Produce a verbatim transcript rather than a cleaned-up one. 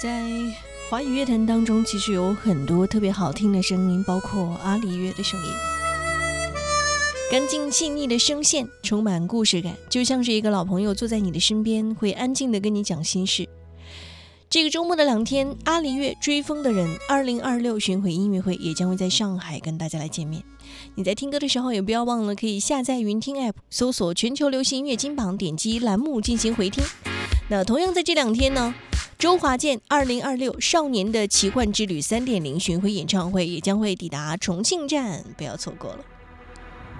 在华语乐坛当中，其实有很多特别好听的声音，包括阿里乐的声音，干净细腻的声线，充满故事感，就像是一个老朋友坐在你的身边，会安静的跟你讲心事。这个周末的两天，阿里乐追风的人二零二六巡回音乐会也将会在上海跟大家来见面。你在听歌的时候也不要忘了可以下载云听 App， 搜索全球流行音乐金榜，点击栏目进行回听。那同样在这两天呢，周华健二零二六少年的奇幻之旅 三点零 巡回演唱会也将会抵达重庆站，不要错过了。